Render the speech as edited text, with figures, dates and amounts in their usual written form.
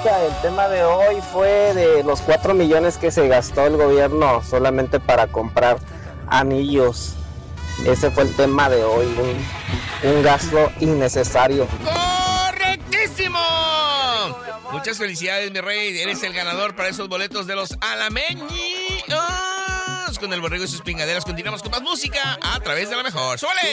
Micha, el tema de hoy fue de los 4 millones que se gastó el gobierno solamente para comprar anillos. Ese fue el tema de hoy, un gasto innecesario. ¡Correctísimo! Muchas felicidades, mi rey. Eres el ganador para esos boletos de los Alameños. Con el borrego y sus pingaderas continuamos con más música a través de La Mejor. ¡Súbale!